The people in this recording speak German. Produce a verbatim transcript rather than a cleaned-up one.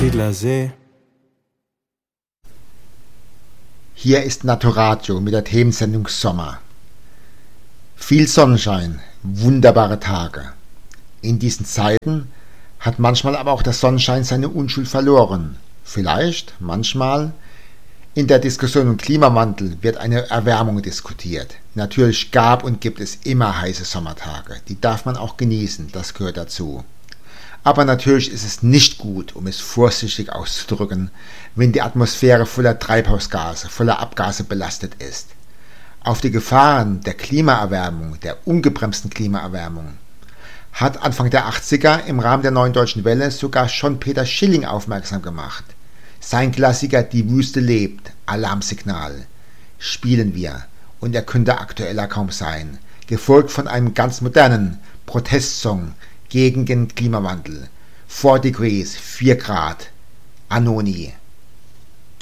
Siedlersee. Hier ist Naturadio mit der Themensendung Sommer. Viel Sonnenschein, wunderbare Tage. In diesen Zeiten hat manchmal aber auch der Sonnenschein seine Unschuld verloren. Vielleicht, manchmal. In der Diskussion um Klimawandel wird eine Erwärmung diskutiert. Natürlich gab und gibt es immer heiße Sommertage. Die darf man auch genießen, das gehört dazu. Aber natürlich ist es nicht gut, um es vorsichtig auszudrücken, wenn die Atmosphäre voller Treibhausgase, voller Abgase belastet ist. Auf die Gefahren der Klimaerwärmung, der ungebremsten Klimaerwärmung, hat Anfang der achtziger im Rahmen der Neuen Deutschen Welle sogar schon Peter Schilling aufmerksam gemacht. Sein Klassiker Die Wüste lebt, Alarmsignal, spielen wir, und er könnte aktueller kaum sein, gefolgt von einem ganz modernen Protestsong gegen den Klimawandel. Four Degrees, vier Grad, Anoni.